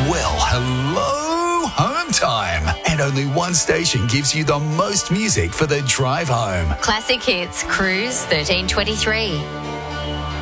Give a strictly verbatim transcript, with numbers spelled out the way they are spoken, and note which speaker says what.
Speaker 1: Well, hello, home time. And only one station gives you the most music for the drive home.
Speaker 2: Classic Hits, Cruise thirteen twenty-three.